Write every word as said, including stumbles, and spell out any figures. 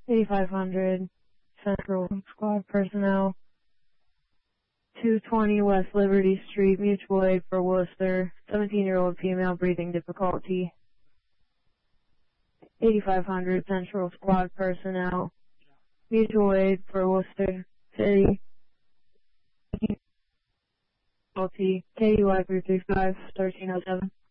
eighty-five hundred Central Squad personnel. two twenty West Liberty Street, mutual aid for Worcester. seventeen-year-old female, breathing difficulty. eighty-five hundred Central Squad personnel. Mutual aid for Worcester City. K U I three three five, thirteen oh seven.